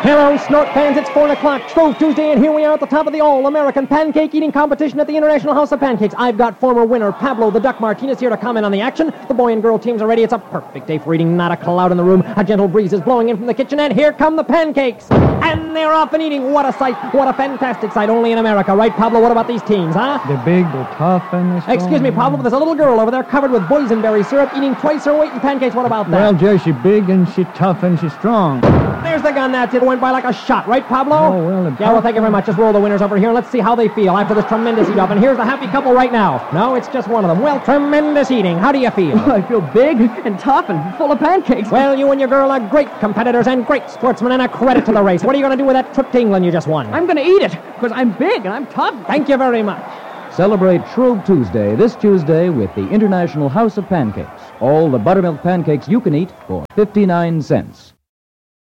Hello, Snort fans, it's 4 o'clock, Shrove Tuesday, and here we are at the top of the All-American Pancake Eating Competition at the International House of Pancakes. I've got former winner Pablo the Duck Martinez here to comment on the action. The boy and girl teams are ready. It's a perfect day for eating, not a cloud in the room. A gentle breeze is blowing in from the kitchen, and here come the pancakes. And they're off and eating. What a sight, what a fantastic sight, only in America. Right, Pablo, what about these teams, huh? They're big, they're tough, and they're strong. Excuse me, Pablo, but there's a little girl over there covered with boysenberry syrup eating twice her weight in pancakes. What about that? Well, Jerry, she's big, and she's tough, and she's strong. There's the gun. That's it. Went by like a shot. Right, Pablo? Oh, well, yeah, well, thank you very much. Just roll the winners over here, and let's see how they feel after this tremendous eat-off. And here's the happy couple right now. No, it's just one of them. Well, tremendous eating. How do you feel? I feel big and tough and full of pancakes. Well, you and your girl are great competitors and great sportsmen and a credit to the race. What are you going to do with that trip to England you just won? I'm going to eat it because I'm big and I'm tough. Thank you very much. Celebrate Shrove Tuesday this Tuesday with the International House of Pancakes. All the buttermilk pancakes you can eat for 59 cents.